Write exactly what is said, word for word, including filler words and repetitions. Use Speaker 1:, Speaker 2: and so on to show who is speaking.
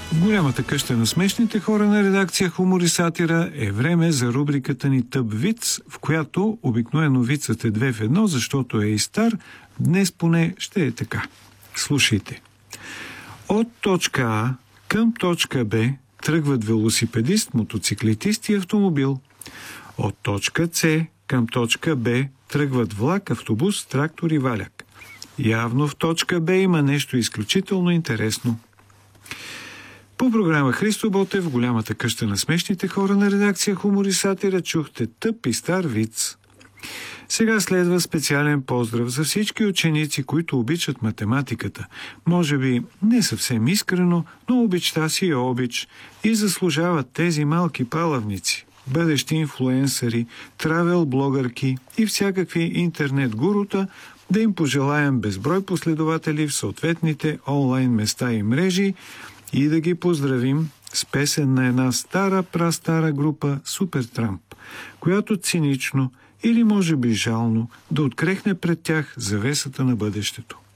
Speaker 1: В голямата къща на смешните хора на редакция Хумор и сатира е време за рубриката ни Тъп виц, в която обикновено вицът е две в едно, защото е и стар. Днес поне ще е така. Слушайте. От точка А към точка Б тръгват велосипедист, мотоциклетист и автомобил. От точка С към точка Б тръгват влак, автобус, трактор и валяк. Явно в точка Б има нещо изключително интересно. По програма Христо Ботев в голямата къща на смешните хора на редакция Хумор и сатира чухте тъп и стар виц. Сега следва специален поздрав за всички ученици, които обичат математиката. Може би не съвсем искрено, но обичта си е обич и заслужават тези малки палавници, бъдещи инфлуенсъри, травел блогърки и всякакви интернет гурута, да им пожелаем безброй последователи в съответните онлайн места и мрежи и да ги поздравим с песен на една стара, прастара група Супертрамп, която цинично или може би жално да открехне пред тях завесата на бъдещето.